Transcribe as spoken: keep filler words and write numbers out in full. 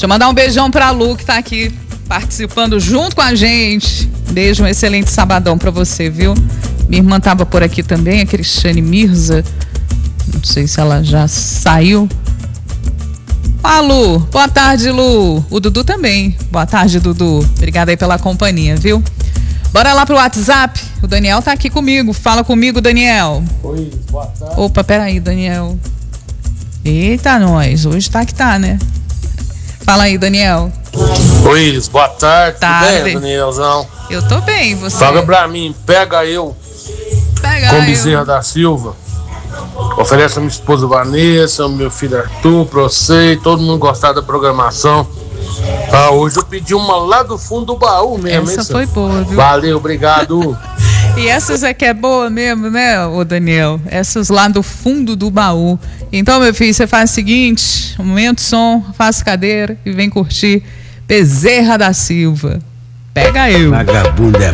eu mandar um beijão pra Lu, que tá aqui participando junto com a gente. Beijo, um excelente sabadão pra você, viu? Minha irmã tava por aqui também, a Cristiane Mirza. Não sei se ela já saiu. Ah, Lu, boa tarde, Lu. O Dudu também. Boa tarde, Dudu. Obrigada aí pela companhia, viu? Bora lá pro WhatsApp. O Daniel tá aqui comigo. Fala comigo, Daniel. Oi, boa tarde. Opa, peraí, Daniel. Eita, nós. Hoje tá que tá, né? Fala aí, Daniel. Oi, boa tarde. Tarde. Tudo bem, Danielzão? Eu tô bem, você? Fala pra mim, pega eu. Pega com eu. Bezerra da Silva. Oferece a minha esposa Vanessa, meu filho Arthur, pra você e todo mundo gostar da programação. Ah, hoje eu pedi uma lá do fundo do baú mesmo. Essa isso. foi boa, viu? Valeu, obrigado. E essas é que é boa mesmo, né, ô Daniel? Essas lá do fundo do baú. Então, meu filho, você faz o seguinte: aumenta o som, faz cadeira e vem curtir Bezerra da Silva. Pega eu. Vagabundo é